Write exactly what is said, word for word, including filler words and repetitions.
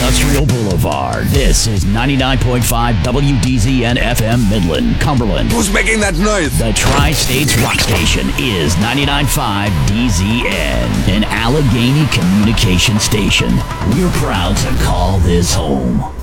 Industrial Boulevard. This is ninety-nine point five W D Z N F M Midland, Cumberland. Who's making that noise? The Tri-States Rock Station is ninety-nine point five D Z N, an Allegheny communication station. We're proud to call this home.